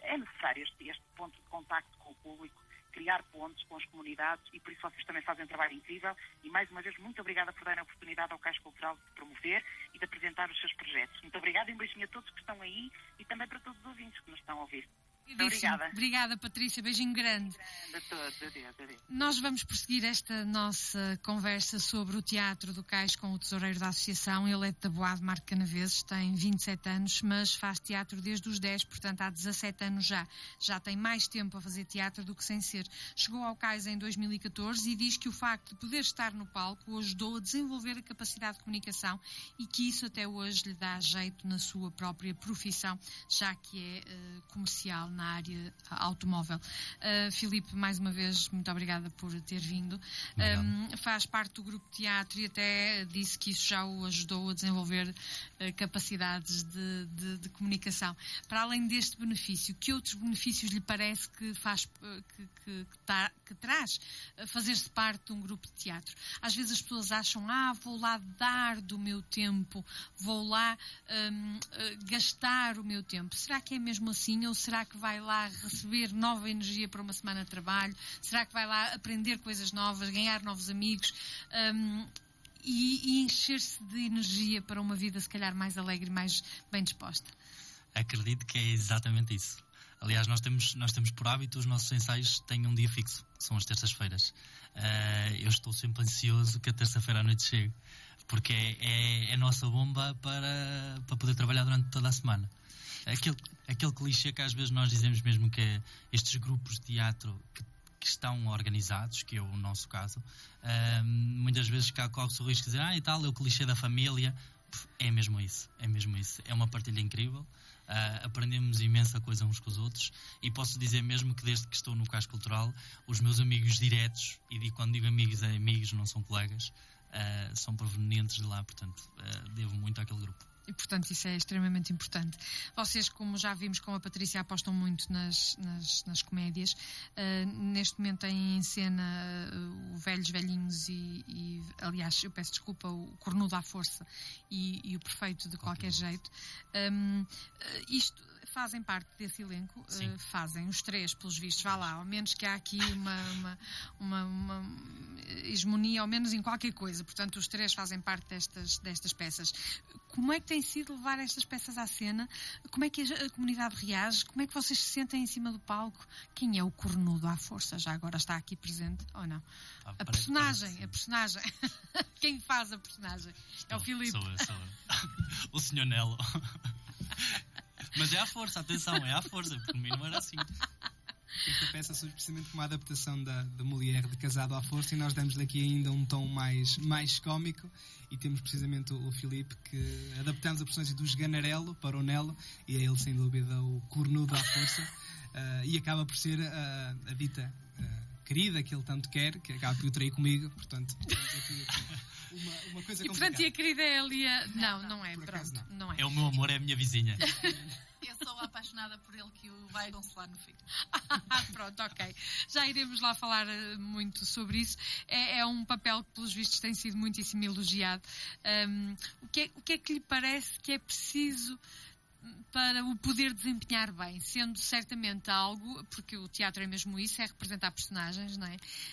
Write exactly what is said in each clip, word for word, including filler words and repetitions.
é necessário este, este ponto de contacto com o público, criar pontos com as comunidades, e por isso vocês também fazem um trabalho incrível. E mais uma vez, muito obrigada por darem a oportunidade ao Cais Cultural de promover e de apresentar os seus projetos. Muito obrigada e um beijinho a todos que estão aí e também para todos os ouvintes que nos estão a ouvir. Obrigada. Obrigada, Patrícia. Beijinho grande. Grande a todos. Adeus, adeus. Nós vamos prosseguir esta nossa conversa sobre o Teatro do Cais com o tesoureiro da Associação. Ele é de Taboado, Marco Canaveses, tem vinte e sete anos, mas faz teatro desde os dez, portanto há dezassete anos já. Já tem mais tempo a fazer teatro do que sem ser. Chegou ao Cais em dois mil e catorze e diz que o facto de poder estar no palco o ajudou a desenvolver a capacidade de comunicação e que isso até hoje lhe dá jeito na sua própria profissão, já que é uh, comercial na área automóvel. Uh, Filipe, mais uma vez, muito obrigada por ter vindo. Um, faz parte do grupo de teatro e até disse que isso já o ajudou a desenvolver uh, capacidades de, de, de comunicação. Para além deste benefício, que outros benefícios lhe parece que, faz, uh, que, que, que, tá, que traz uh, fazer-se parte de um grupo de teatro? Às vezes as pessoas acham, ah, vou lá dar do meu tempo, vou lá um, uh, gastar o meu tempo. Será que é mesmo assim ou será que vai vai lá receber nova energia para uma semana de trabalho? Será que vai lá aprender coisas novas, ganhar novos amigos um, e, e encher-se de energia para uma vida se calhar mais alegre e mais bem disposta? Acredito que é exatamente isso. Aliás, nós temos, nós temos por hábito os nossos ensaios têm um dia fixo, que são as terças-feiras. Uh, eu estou sempre ansioso que a terça-feira à noite chegue, porque é, é, é a nossa bomba para, para poder trabalhar durante toda a semana. Aquele, aquele clichê que às vezes nós dizemos mesmo que é estes grupos de teatro que, que estão organizados, que é o nosso caso, uh, muitas vezes cá corre-se o risco de dizer, ah e tal, é o clichê da família. É mesmo isso, é mesmo isso. É uma partilha incrível, uh, aprendemos imensa coisa uns com os outros e posso dizer mesmo que desde que estou no Cais Cultural, os meus amigos diretos, e quando digo amigos é amigos, não são colegas, uh, são provenientes de lá, portanto uh, devo muito àquele grupo. E, portanto, isso é extremamente importante. Vocês, como já vimos com a Patrícia, apostam muito nas, nas, nas comédias. Uh, neste momento têm em cena uh, o Velhos Velhinhos e, e, aliás, eu peço desculpa, o Cornudo à Força e, e o Perfeito de Qualquer okay. Jeito. Um, uh, isto fazem parte desse elenco? Uh, fazem, os três, pelos vistos. Vá lá, ao menos que há aqui uma, uma, uma, uma hegemonia, ao menos em qualquer coisa. Portanto, os três fazem parte destas, destas peças. Como é que tem sido levar estas peças à cena? Como é que a, a comunidade reage? Como é que vocês se sentem em cima do palco? Quem é o Cornudo à Força? Já agora está aqui presente ou não? Ah, a personagem, parece, a personagem. Quem faz a personagem? Estou, é o Filipe. Sou eu, sou eu. O senhor Nelo. Mas é à força, atenção, é à força, porque por mim não era assim. Esta peça surge precisamente como uma adaptação da, da Molière de Casado à Força e nós damos-lhe aqui ainda um tom mais, mais cómico e temos precisamente o, o Filipe que adaptamos a personagem do Esganarelo para o Nelo e é ele sem dúvida o Cornudo à Força uh, e acaba por ser uh, a dita uh, querida que ele tanto quer, que acaba por o trair comigo, portanto aqui, aqui, uma, uma coisa e portanto e a querida é ali a... Não, não, não é, pronto, não. não é. É o meu amor, é a minha vizinha. Eu sou apaixonada por ele que o vai consolar no fim. Pronto, ok. Já iremos lá falar muito sobre isso. É, é um papel que, pelos vistos, tem sido muitíssimo elogiado. Um, o, que é, o que é que lhe parece que é preciso para o poder desempenhar bem, sendo certamente algo, porque o teatro é mesmo isso, é representar personagens, não é?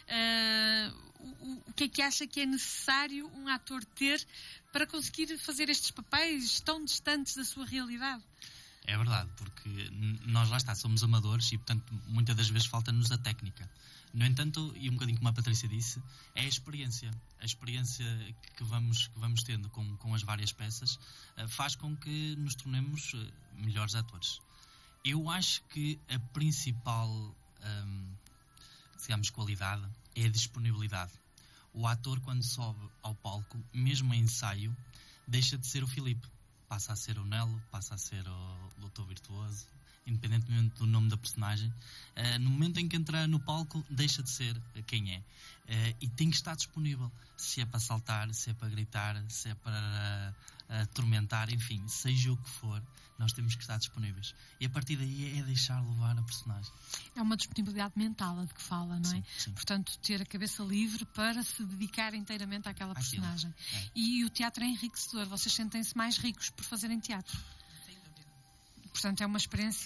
Uh, o, o que é que acha que é necessário um ator ter para conseguir fazer estes papéis tão distantes da sua realidade? É verdade, porque nós lá está, somos amadores e, portanto, muitas das vezes falta-nos a técnica. No entanto, e um bocadinho como a Patrícia disse, é a experiência. A experiência que vamos, que vamos tendo com, com as várias peças faz com que nos tornemos melhores atores. Eu acho que a principal, hum, digamos, qualidade é a disponibilidade. O ator, quando sobe ao palco, mesmo em ensaio, deixa de ser o Filipe. Passa a ser o Nelo, passa a ser o doutor Virtuoso, independentemente do nome da personagem. Uh, no momento em que entra no palco, deixa de ser quem é. Uh, e tem que estar disponível. Se é para saltar, se é para gritar, se é para uh, atormentar, enfim, seja o que for, nós temos que estar disponíveis. E a partir daí é deixar levar a personagem. É uma disponibilidade mental a de que fala, não é? Sim, sim. Portanto, ter a cabeça livre para se dedicar inteiramente àquela personagem. É. E o teatro é enriquecedor. Vocês sentem-se mais ricos por fazerem teatro. Sem dúvida. Portanto, é uma experiência